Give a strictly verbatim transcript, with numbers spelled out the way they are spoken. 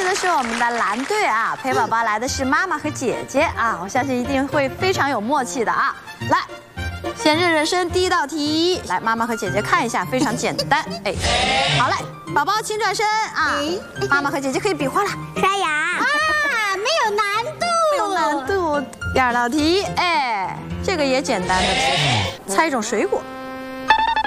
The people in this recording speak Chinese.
的是我们的蓝队啊，陪宝宝来的是妈妈和姐姐啊，我相信一定会非常有默契的啊。来，先热热身，第一道题，来，妈妈和姐姐看一下，非常简单。哎，好嘞，宝宝请转身啊，妈妈和姐姐可以比划了， 刷牙啊，没有难度， 没有难度。第二道题，哎，这个也简单的题，猜一种水果。